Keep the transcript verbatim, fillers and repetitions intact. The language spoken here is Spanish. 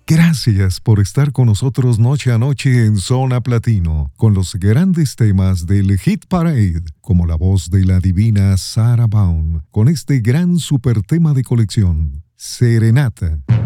Gracias por estar con nosotros noche a noche en Zona Platino, con los grandes temas del Hit Parade, como la voz de la divina Sarah Vaughan, con este gran super tema de colección, Serenata.